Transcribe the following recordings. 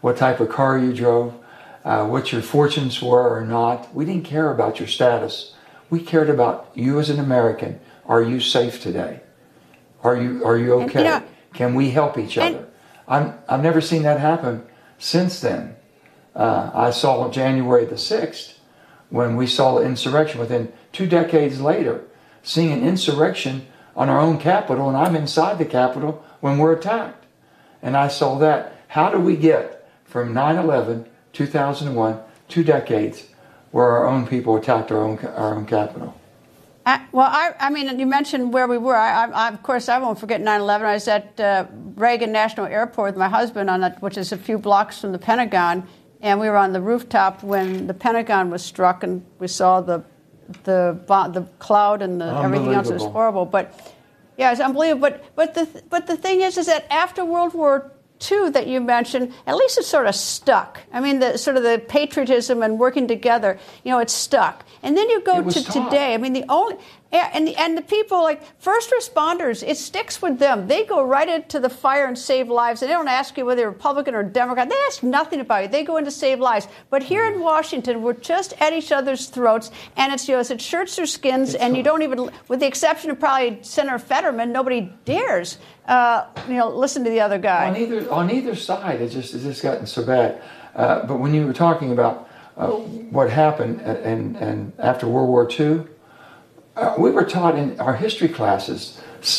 what type of car you drove, what your fortunes were or not. We didn't care about your status. We cared about you as an American. Are you safe today? Are you okay? And, can we help each other? I've never seen that happen since then. I saw January the 6th when we saw the insurrection. Within 2 decades later, seeing an insurrection on our own capital, and I'm inside the Capitol when we're attacked. And I saw that. How do we get from 9/11, 2001, 2 decades, where our own people attacked our own capital? I mean, you mentioned where we were. Of course, I won't forget 9/11. I was at Reagan National Airport with my husband, which is a few blocks from the Pentagon, and we were on the rooftop when the Pentagon was struck, and we saw the cloud and everything else. It was horrible, but yeah, it's unbelievable. But the thing is that after World War II that you mentioned, at least it's sort of stuck. I mean, the patriotism and working together, it's stuck. And then you go to today. I mean, and the people like first responders, it sticks with them. They go right into the fire and save lives. And they don't ask you whether you're Republican or Democrat. They ask nothing about you. They go in to save lives. But here in Washington, we're just at each other's throats, and it's it shirts or skins, and you don't even, with the exception of probably Senator Fetterman, nobody dares listen to the other guy. On either side, it's just gotten so bad. But when you were talking about what happened and after World War II, we were taught in our history classes,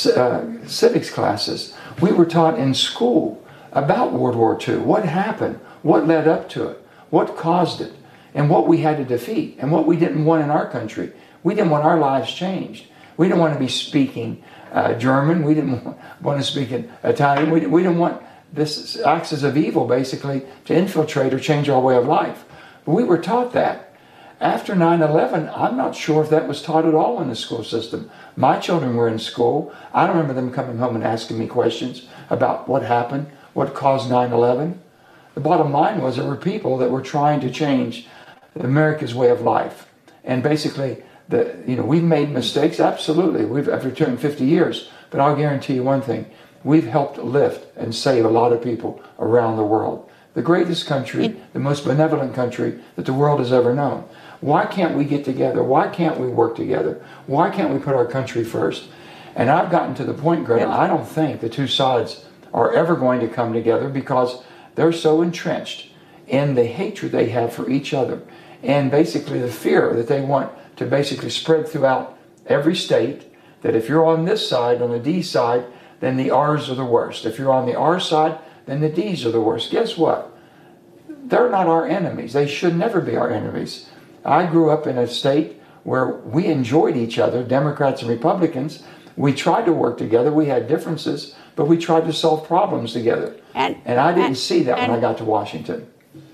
civics classes, we were taught in school about World War II. What happened? What led up to it? What caused it? And what we had to defeat and what we didn't want in our country. We didn't want our lives changed. We didn't want to be speaking German. We didn't want to speak Italian. We didn't want this axis of evil basically to infiltrate or change our way of life. But we were taught that. After 9/11, I'm not sure if that was taught at all in the school system. My children were in school. I don't remember them coming home and asking me questions about what happened, what caused 9/11. The bottom line was there were people that were trying to change America's way of life. And basically, we've made mistakes, absolutely. After 250 years, but I'll guarantee you one thing. We've helped lift and save a lot of people around the world. The greatest country, the most benevolent country that the world has ever known. Why can't we get together? Why can't we work together? Why can't we put our country first? And I've gotten to the point, Greta, I don't think the two sides are ever going to come together because they're so entrenched in the hatred they have for each other and basically the fear that they want to basically spread throughout every state, that if you're on this side, on the D side, then the R's are the worst. If you're on the R side, then the D's are the worst. Guess what? They're not our enemies. They should never be our enemies. I grew up in a state where we enjoyed each other, Democrats and Republicans. We tried to work together. We had differences, but we tried to solve problems together. And I didn't see that when I got to Washington.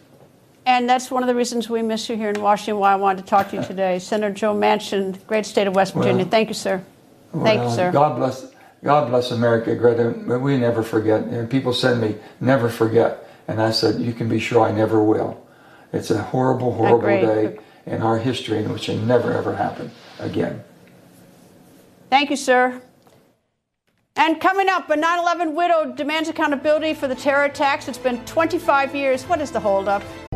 And that's one of the reasons we miss you here in Washington, why I wanted to talk to you today. Senator Joe Manchin, great state of West Virginia. Thank you, sir. Thank you, sir. God bless America, Greta. We never forget. And people send me, never forget. And I said, you can be sure I never will. It's a horrible, horrible day in our history in which it never, ever happened again. Thank you, sir. And coming up, a 9/11 widow demands accountability for the terror attacks. It's been 25 years. What is the holdup?